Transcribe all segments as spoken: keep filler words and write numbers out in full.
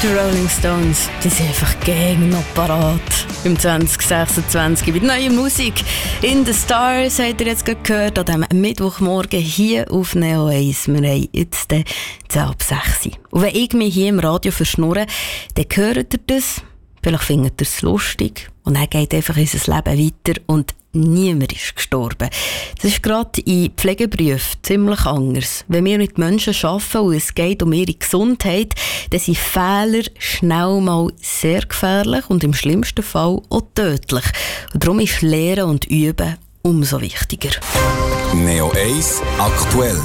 die Rolling Stones, die sind einfach gegen noch parat. Im zwanzig sechsundzwanzig mit neuer Musik. In the Stars habt ihr jetzt gehört, an diesem Mittwochmorgen hier auf Neo eins. Wir haben jetzt den zehn ab sechs. Und wenn ich mich hier im Radio verschnurre, dann hört ihr das, vielleicht findet ihr es lustig und dann geht einfach unser Leben weiter und niemand ist gestorben. Das ist gerade in Pflegeberufen ziemlich anders. Wenn wir mit Menschen arbeiten und es geht um ihre Gesundheit, dann sind Fehler schnell mal sehr gefährlich und im schlimmsten Fall auch tödlich. Und darum ist Lehren und Üben umso wichtiger. Neo eins aktuell.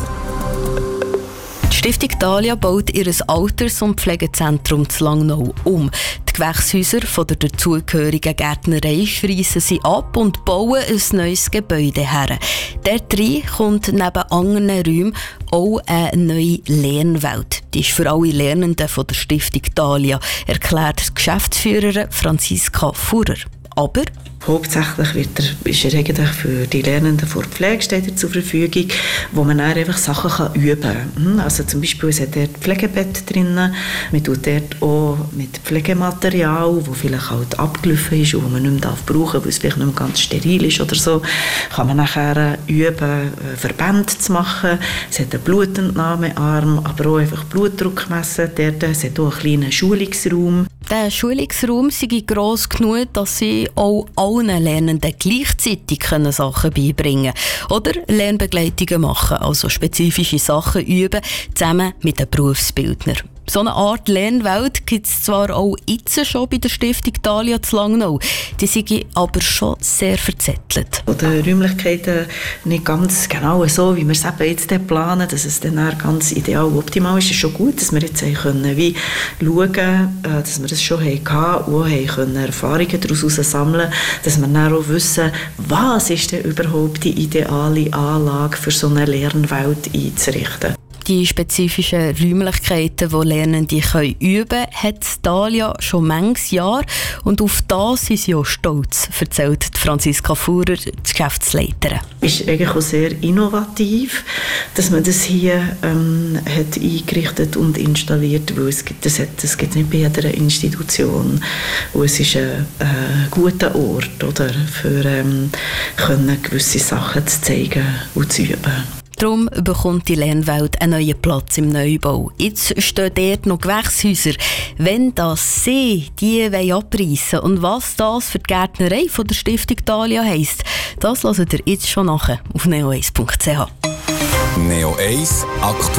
Die Stiftung Thalia baut ihr Alters- und Pflegezentrum zu Langnau um. Die Gewächshäuser von der dazugehörigen Gärtnerei schreissen sie ab und bauen ein neues Gebäude her. Dort rein kommt neben anderen Räumen auch eine neue Lernwelt. Die ist für alle Lernenden von der Stiftung Thalia, erklärt die Geschäftsführerin Franziska Fuhrer. Aber hauptsächlich wird er, ist er eigentlich für die Lernenden vor Pflegestellen zur Verfügung, wo man dann einfach Sachen kann üben kann. Also zum Beispiel, es hat dort Pflegebett drin, man tut dort auch mit Pflegematerial, das vielleicht halt abgelaufen ist und das man nicht mehr brauchen darf, weil es vielleicht nicht mehr ganz steril ist oder so, kann man nachher üben, Verbände zu machen. Es hat einen Blutentnahmearm, aber auch einfach Blutdruck messen. Dort, es hat auch einen kleinen Schulungsraum. Der Schulungsraum sei gross genug, dass sie auch allen Lernenden gleichzeitig können Sachen beibringen können. Oder Lernbegleitungen machen, also spezifische Sachen üben, zusammen mit den Berufsbildnern. So eine Art Lernwelt gibt es zwar auch jetzt schon bei der Stiftung Thalia zu Langnau, die sind aber schon sehr verzettelt. Die Räumlichkeiten nicht ganz genau so, wie wir es eben jetzt planen, dass es dann ganz ideal und optimal ist. Es ist schon gut, dass wir jetzt können, wie schauen, dass wir das schon hatten und auch können Erfahrungen daraus sammeln, dass wir dann auch wissen, was ist denn überhaupt die ideale Anlage für so eine Lernwelt einzurichten. Die spezifischen Räumlichkeiten, die Lernende üben können, hat Thalia schon manches Jahr. Und auf das sind sie auch stolz, erzählt Franziska Fuhrer, die Geschäftsleiterin. Es ist eigentlich auch sehr innovativ, dass man das hier ähm, hat eingerichtet und installiert, weil es gibt, das, hat, das gibt es nicht bei jeder Institution. Und es ist ein, ein guter Ort, oder, für ähm, können gewisse Sachen zu zeigen und zu üben. Darum bekommt die Lernwelt einen neuen Platz im Neubau. Jetzt stehen dort noch Gewächshäuser. Wenn das sie die abreißen und was das für die Gärtnerei von der Stiftung Thalia heisst, das hört ihr jetzt schon nachher auf neo eins punkt c h. Neo eins aktuell.